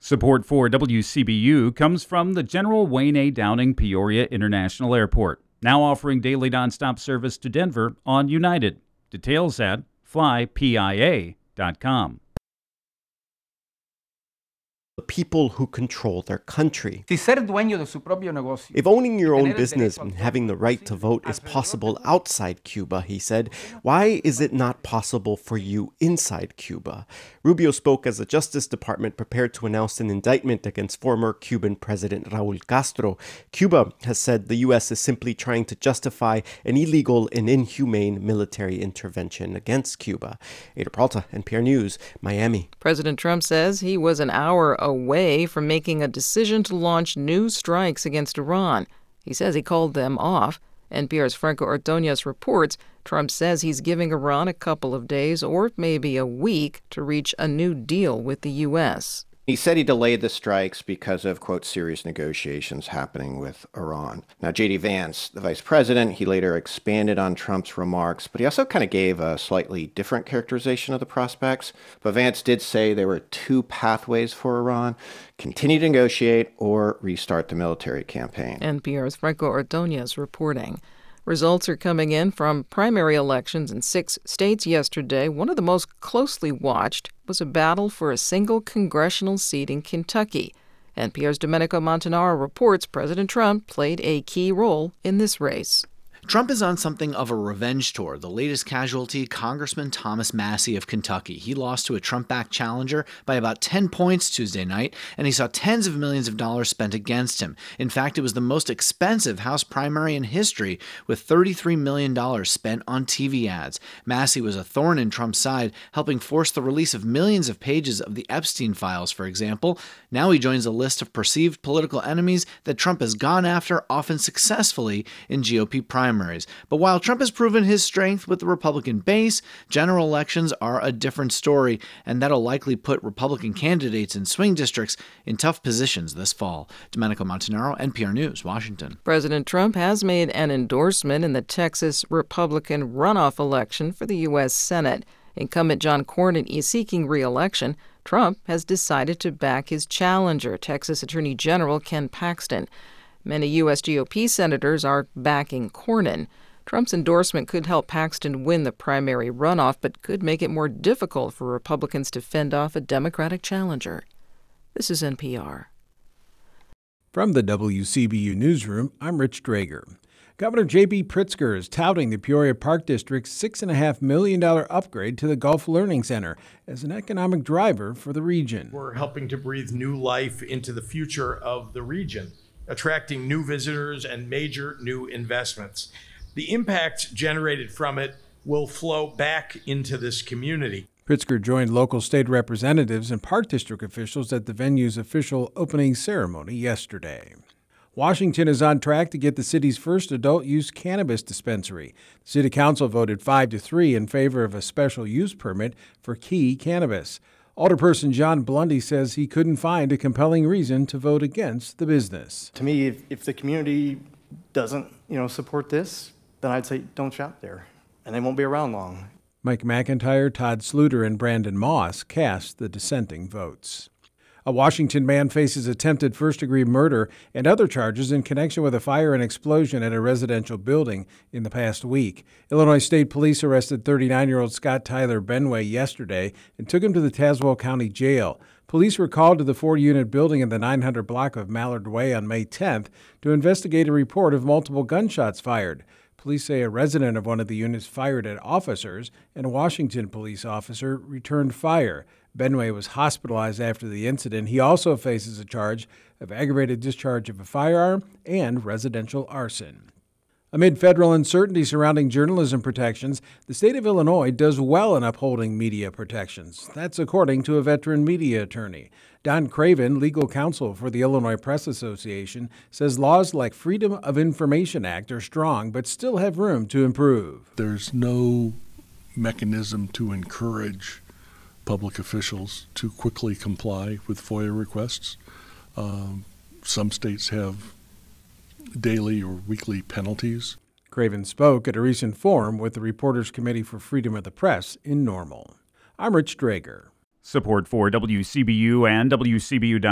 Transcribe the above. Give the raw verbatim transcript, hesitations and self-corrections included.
Support for W C B U comes from the General Wayne A. Downing Peoria International Airport, now offering daily nonstop service to Denver on United. Details at fly P I A dot com. The people who control their country. Si ser dueño de su propio negocio. If owning your own business and having the right to vote is possible outside Cuba, he said, why is it not possible for you inside Cuba? Rubio spoke as the Justice Department prepared to announce an indictment against former Cuban President Raul Castro. Cuba has said the U S is simply trying to justify an illegal and inhumane military intervention against Cuba. Ada Peralta, N P R News, Miami. President Trump says he was an hour away from making a decision to launch new strikes against Iran. He says he called them off. N P R's Franco Ordonez reports Trump says he's giving Iran a couple of days or maybe a week to reach a new deal with the U S. He said he delayed the strikes because of, quote, serious negotiations happening with Iran. Now, J D. Vance, the vice president, he later expanded on Trump's remarks, but he also kind of gave a slightly different characterization of the prospects. But Vance did say there were two pathways for Iran: continue to negotiate or restart the military campaign. N P R's Franco Ordonez reporting. Results are coming in from primary elections in six states yesterday. One of the most closely watched was a battle for a single congressional seat in Kentucky. N P R's Domenico Montanaro reports President Trump played a key role in this race. Trump is on something of a revenge tour. The latest casualty, Congressman Thomas Massie of Kentucky. He lost to a Trump-backed challenger by about ten points Tuesday night, and he saw tens of millions of dollars spent against him. In fact, it was the most expensive House primary in history, with thirty-three million dollars spent on T V ads. Massie was a thorn in Trump's side, helping force the release of millions of pages of the Epstein files, for example. Now he joins a list of perceived political enemies that Trump has gone after, often successfully, in G O P primaries. But while Trump has proven his strength with the Republican base, general elections are a different story, and that'll likely put Republican candidates in swing districts in tough positions this fall. Domenico Montanaro, N P R News, Washington. President Trump has made an endorsement in the Texas Republican runoff election for the U S Senate. Incumbent John Cornyn is seeking re-election. Trump has decided to back his challenger, Texas Attorney General Ken Paxton. Many U S G O P senators are backing Cornyn. Trump's endorsement could help Paxton win the primary runoff, but could make it more difficult for Republicans to fend off a Democratic challenger. This is N P R. From the W C B U Newsroom, I'm Rich Drager. Governor J B. Pritzker is touting the Peoria Park District's six point five million dollars upgrade to the Gulf Learning Center as an economic driver for the region. We're helping to breathe new life into the future of the region, attracting new visitors and major new investments. The impact generated from it will flow back into this community. Pritzker joined local state representatives and Park District officials at the venue's official opening ceremony yesterday. Washington is on track to get the city's first adult-use cannabis dispensary. The City Council voted five to three in favor of a special use permit for Key Cannabis. Alderperson John Blundy says he couldn't find a compelling reason to vote against the business. To me, if, if the community doesn't, you know, support this, then I'd say don't shop there, and they won't be around long. Mike McIntyre, Todd Sluter, and Brandon Moss cast the dissenting votes. A Washington man faces attempted first-degree murder and other charges in connection with a fire and explosion at a residential building in the past week. Illinois State Police arrested thirty-nine-year-old Scott Tyler Benway yesterday and took him to the Tazewell County Jail. Police were called to the four-unit building in the nine hundred block of Mallard Way on May tenth to investigate a report of multiple gunshots fired. Police say a resident of one of the units fired at officers, and a Washington police officer returned fire. Benway was hospitalized after the incident. He also faces a charge of aggravated discharge of a firearm and residential arson. Amid federal uncertainty surrounding journalism protections, the state of Illinois does well in upholding media protections. That's according to a veteran media attorney. Don Craven, legal counsel for the Illinois Press Association, says laws like Freedom of Information Act are strong but still have room to improve. There's no mechanism to encourage public officials to quickly comply with FOIA requests. Um, some states have daily or weekly penalties. Craven spoke at a recent forum with the Reporters Committee for Freedom of the Press in Normal. I'm Rich Drager. Support for W C B U and W C B U